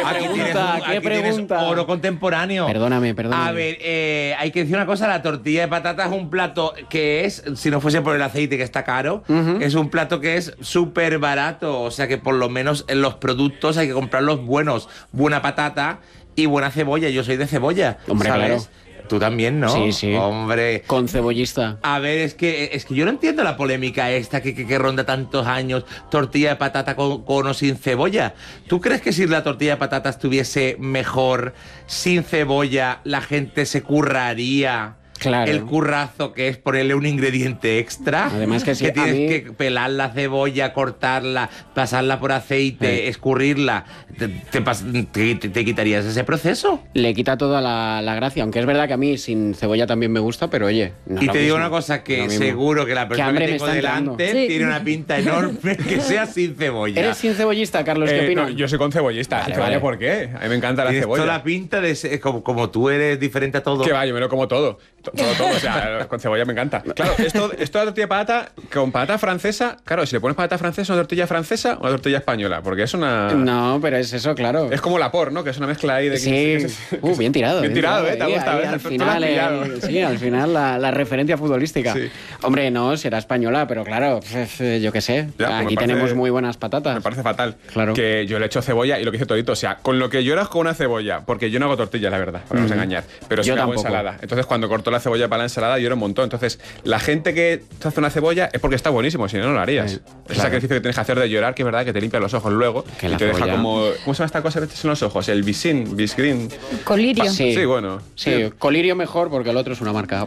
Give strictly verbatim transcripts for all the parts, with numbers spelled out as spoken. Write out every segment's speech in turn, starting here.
Aquí tienes un- ¿Qué aquí tienes pregunta? oro contemporáneo. Perdóname, perdóname. A ver, eh, hay que decir una cosa, la tortilla de patata es un plato que es, si no fuese por el aceite que está caro, Ujú. es un plato que es súper barato, o sea que por lo menos en los productos hay que comprarlos buenos, buena patata y buena cebolla, yo soy de cebolla, Hombre, ¿sabes? claro. Tú también, ¿no? Sí, sí. Hombre. Con cebollista. A ver, es que, es que yo no entiendo la polémica esta que, que, que ronda tantos años, tortilla de patata con, con o sin cebolla. ¿Tú crees que si la tortilla de patata estuviese mejor sin cebolla, la gente se curraría? Claro. El currazo que es ponerle un ingrediente extra. Además que sí, a tienes mí- que pelar la cebolla, cortarla, pasarla por aceite, Sí. escurrirla. ¿Te, te, pas- te- te- te quitarías ese proceso? Le quita toda la, la gracia, aunque es verdad que a mí sin cebolla también me gusta, pero oye, no es Y lo te digo mismo. una cosa, No que es lo mismo. seguro que la persona hambre que me tengo está entrando. delante Sí. tiene una pinta enorme que sea sin cebolla. ¿Eres sin cebollista, Carlos? ¿Qué Eh, opinas? no, yo soy con cebollista. Vale, ¿Que vale, vale. ¿por qué? A mí me encanta la Tienes cebolla. toda la pinta de ser, como, como tú eres diferente a todo. Que va, yo me lo como todo. To- Todo, todo. O sea, con cebolla me encanta. Claro, esto, esto de la tortilla de patata, con patata francesa, claro, si le pones patata francesa, ¿una tortilla francesa o una tortilla española? Porque es una... No, pero es eso, claro. Es como la por, ¿no? Que es una mezcla ahí de... Sí, que- que- uh, bien tirado. Bien tirado, ¿eh? Te ha Ahí, gustado, ahí, ¿eh? al Tú lo has final, pillado. eh, sí, al final la, la referencia futbolística. Sí. Hombre, no, será española, pero claro, pf, yo qué sé. Ya, pues Aquí me parece- tenemos muy buenas patatas. Me parece fatal. Claro. Que yo le echo cebolla y lo que dice Torito, o sea, con lo que lloras con una cebolla, porque yo no hago tortillas, la verdad, para no os engañar, pero sí Yo que hago tampoco. ensalada. Entonces, cuando corto la cebolla para la ensalada, lloro un montón. Entonces, la gente que te hace una cebolla es porque está buenísimo, si no, no lo harías. Sí, Es el claro. sacrificio que tienes que hacer de llorar, que es verdad que te limpia los ojos luego Que y la te deja cebolla- como. ¿Cómo se llama esta cosa que metes en los ojos? El bisin, bisgreen. Colirio. Sí. Sí, bueno. Sí, Colirio mejor porque el otro es una marca.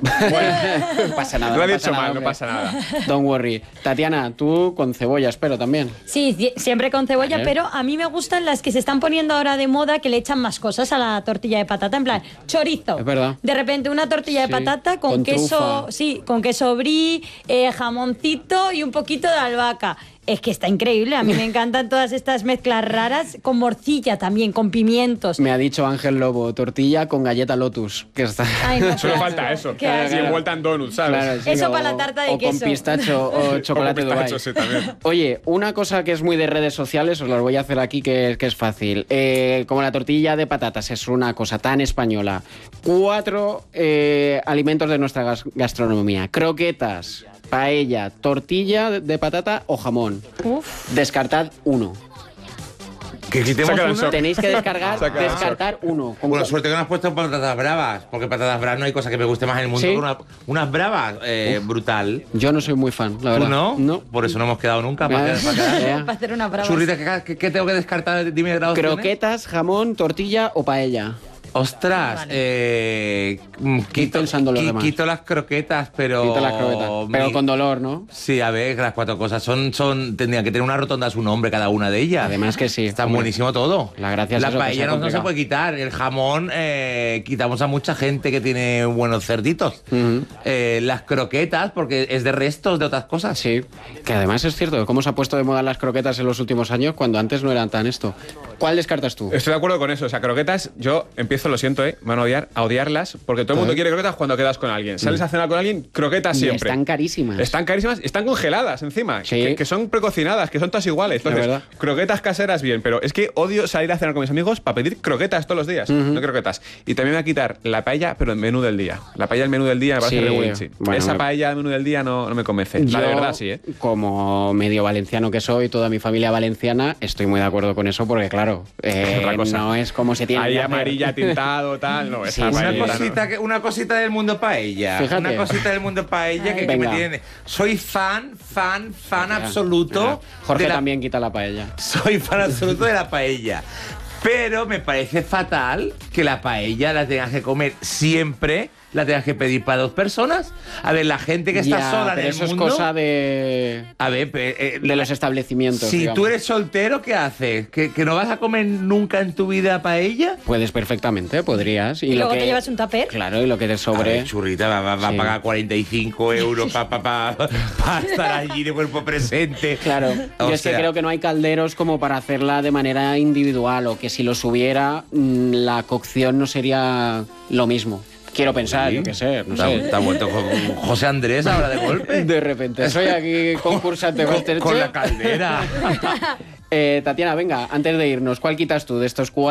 no pasa nada. Lo no he pasa dicho nada, mal, no hombre. pasa nada. Don't worry. Tatiana, tú con cebolla, espero también. Sí, ci- siempre con cebolla, Vale. pero a mí me gustan las que se están poniendo ahora de moda, que le echan más cosas a la tortilla de patata, en plan, chorizo. Es verdad. De repente una tortilla de Sí, patata con, con queso, trufa. sí, con queso brie, eh, jamoncito y un poquito de albahaca. Es que está increíble, a mí me encantan todas estas mezclas raras, con morcilla también, con pimientos. Me ha dicho Ángel Lobo, tortilla con galleta Lotus. Que está... Ay, no, Solo qué falta asco, eso. qué Y asco. claro. envuelta en donuts, ¿sabes? Claro, sí, Eso o- para la tarta de o queso. con pistacho o chocolate O con pistacho, Dubai. sí, también. Oye, una cosa que es muy de redes sociales, os las voy a hacer aquí que, que es fácil. Eh, como la tortilla de patatas es una cosa tan española, cuatro eh, alimentos de nuestra gas- gastronomía. Croquetas, paella, tortilla de- de patata o jamón. Uf. Descartad uno. Que quitemos Saca el una. shock. Tenéis que descargar, Saca el descartar uno. Con- Bueno, suerte que no has puesto patatas bravas, porque patatas bravas no hay cosa que me guste más en el mundo ¿Sí? que una- unas bravas. Eh, brutal. Yo no soy muy fan, la verdad. ¿Tú no? No. Por eso no hemos quedado nunca. Para, Eh, para quedar. eh. Para hacer una brava. Churrita, ¿qué, qué- qué tengo que descartar? Dime las opciones. Croquetas, jamón, tortilla o paella. Ostras, Vale. eh, mm, quito, pensando lo qui- demás. quito las croquetas, pero... Quito las croquetas. Pero mi- con dolor, ¿no? Sí, a ver, las cuatro cosas son, son tendrían que tener una rotonda a su nombre cada una de ellas. Además que sí. Está Hombre. buenísimo todo. La gracia es La eso, que paella sea no, no se complicado. puede quitar. El jamón eh, quitamos a mucha gente que tiene buenos cerditos. Ujú. Eh, las croquetas, porque es de restos de otras cosas. Sí, que además es cierto, cómo se ha puesto de moda las croquetas en los últimos años cuando antes no eran tan esto. ¿Cuál descartas tú? Estoy de acuerdo con eso. O sea, croquetas, yo empiezo, lo siento, ¿eh? Me van a odiar, a odiarlas, porque todo el mundo Ah. quiere croquetas cuando quedas con alguien. Sales a cenar con alguien, croquetas Y siempre. están carísimas. Están carísimas, están congeladas encima, Sí. que, que son precocinadas, que son todas iguales. Entonces, verdad. croquetas caseras bien, pero es que odio salir a cenar con mis amigos para pedir croquetas todos los días, no croquetas. Y también me voy a quitar la paella, pero el menú del día. La paella el menú del día me parece Sí, regulinchi. bueno, Esa me- paella el menú del día no, no me convence. La de Yo, verdad sí, ¿eh? como medio valenciano que soy, toda mi familia valenciana, estoy muy de acuerdo con eso porque, claro, eh, Otra cosa. no es como se tiene Ahí que hacer. amarilla, tintado, tal, no, esa Sí, sí. Una paellita no. cosita, que, una cosita del mundo paella. Fíjate. Una cosita del mundo paella que, que me Venga. tiene. Soy fan, fan, fan Venga, absoluto. venga. Jorge de la- también quita la paella. Soy fan absoluto de la paella. Pero me parece fatal que la paella la tengas que comer siempre, la tengas que pedir para dos personas. A ver, la gente que está Ya, sola en pero el eso mundo. es cosa de, A ver, pe- eh, de los establecimientos. si digamos. tú eres soltero, ¿qué haces? ¿Que, que no vas a comer nunca en tu vida paella? Puedes perfectamente, podrías. Y, Y lo luego que, te llevas un tupper. Claro, y lo que te A sobre. ver, churrita, va, va- va Sí. a pagar cuarenta y cinco euros para pa, pa, pa estar allí de cuerpo presente. Claro, O yo es que sea, creo que no hay calderos como para hacerla de manera individual o que si los hubiera, mm, la cocción no sería lo mismo. Quiero pensar, Sí. yo qué sé, no Está, sé. está vuelto con José Andrés ahora de golpe. De repente, soy aquí concursante con, Masterchef. con la caldera. Eh, Tatiana, venga, antes de irnos, ¿cuál quitas tú de estos cuatro?